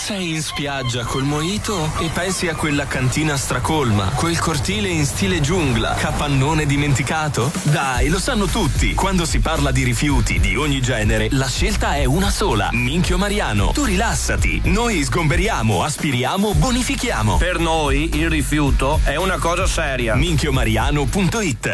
Sei in spiaggia col mojito e pensi a quella cantina stracolma, quel cortile in stile giungla, capannone dimenticato? Dai, lo sanno tutti. Quando si parla di rifiuti di ogni genere, la scelta è una sola. Minchio Mariano. Tu rilassati. Noi sgomberiamo, aspiriamo, bonifichiamo. Per noi il rifiuto è una cosa seria. minchiomariano.it